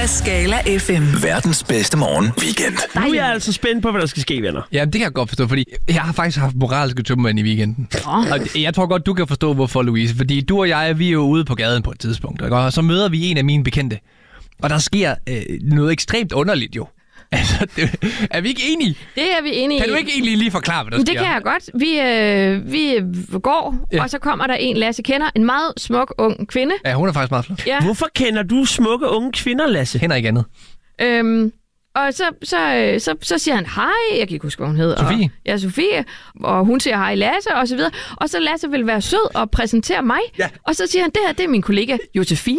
af Skala FM. Verdens bedste morgen weekend. Nu er jeg altså spændt på, hvad der skal ske, venner. Ja, det kan jeg godt forstå, fordi jeg har faktisk haft moralske tømmermænd i weekenden. Og jeg tror godt, du kan forstå, hvorfor, Louise. Fordi du og jeg, vi er jo ude på gaden på et tidspunkt, ikke? Og så møder vi en af mine bekendte. Og der sker noget ekstremt underligt jo. Altså, er vi ikke enige? Det er vi enige i. Kan du ikke egentlig lige forklare, hvad der sker? Det kan jeg godt. Vi går, og så kommer der en, Lasse kender, en meget smuk ung kvinde. Ja, hun er faktisk meget flot. Ja. Hvorfor kender du smukke unge kvinder, Lasse? Kender ikke andet. Og så siger han hej, jeg kan ikke huske, hvad hun hedder. Sofie. Ja, Sofie. Og hun siger hej Lasse, og så videre. Og så Lasse vil være sød og præsentere mig. Ja. Og så siger han, det er min kollega Josefine.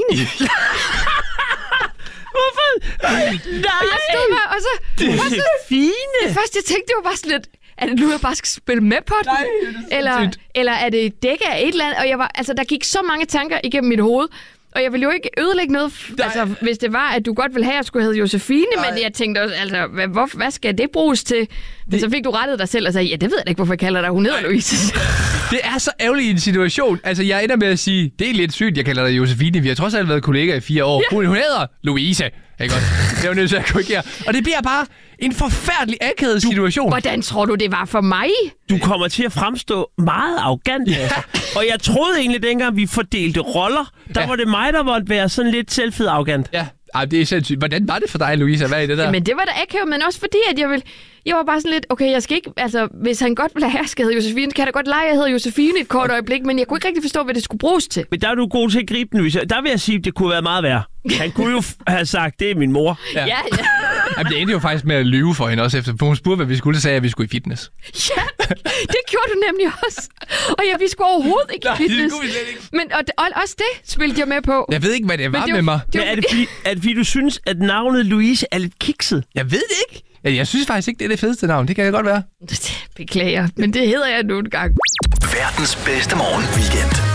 Hvorfor? Nej! Og jeg stod bare, og så... Josefine! Det første, jeg tænkte, det var bare sådan lidt... Er det nu, jeg bare skal spille med på den? Nej, eller er det dække af et eller andet? Og jeg var, altså, der gik så mange tanker igennem mit hoved. Og jeg ville jo ikke ødelægge noget, altså, hvis det var, at du godt ville have, at jeg skulle hedde Josefine. Nej. Men jeg tænkte også, altså, hvad skal det bruges til? Men så fik du rettet dig selv og sagde, ja, det ved jeg ikke, hvorfor jeg kalder dig. Hun hedder Louise. Det er så ærgerligt i en situation. Altså, jeg ender med at sige, det er lidt sygt, jeg kalder dig Josefine. Vi har trods alt været kollegaer i 4 år. Ja. Hun hedder Louise. Ikke godt? Det er jo nødt til at korrigere. Og det bliver bare en forfærdelig akavet situation. Hvordan tror du, det var for mig? Du kommer til at fremstå meget arrogant, altså. Og jeg troede egentlig, dengang vi fordelte roller, der var det mig, der måtte være sådan lidt selvfed arrogant. Ja. Ej, det er sindssygt. Hvordan var det for dig, Louise, at være i det der? Men det var da akavet, men også fordi, at jeg var bare sådan lidt, okay, jeg skal ikke, altså, hvis han godt vil have, jeg skal hedde Josefine, kan jeg da godt lege, jeg hedder Josefine et kort øjeblik, men jeg kunne ikke rigtig forstå, hvad det skulle bruges til. Men der er du god til at gribe den, Louise. Der vil jeg sige, at det kunne være meget værre. Han kunne jo have sagt, det er min mor. Ja. Jamen, det endte jo faktisk med at lyve for hende også, efter hun spurgte, hvad vi skulle, sagde, at vi skulle i fitness. Ja, det gjorde du nemlig også. Og ja, vi skulle overhovedet ikke i fitness. Det skulle vi slet ikke. Men og også det spilte jeg med på. Jeg ved ikke, hvad det var med mig. Men er det fordi, du synes, at navnet Louise er lidt kikset? Jeg ved det ikke. Jeg synes faktisk ikke, det er det fedeste navn. Det kan jeg godt være. Beklager, men det hedder jeg nu en gang. Verdens bedste morgen weekend.